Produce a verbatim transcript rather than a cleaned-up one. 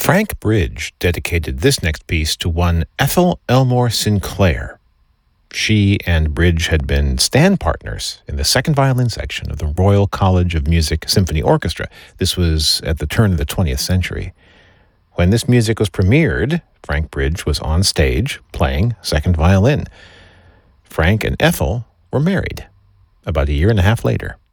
Frank Bridge dedicated this next piece to one Ethel Elmore Sinclair. She and Bridge had been stand partners in the second violin section of the Royal College of Music Symphony Orchestra. This was at the turn of the twentieth century. When this music was premiered, Frank Bridge was on stage playing second violin. Frank and Ethel were married about a year and a half later.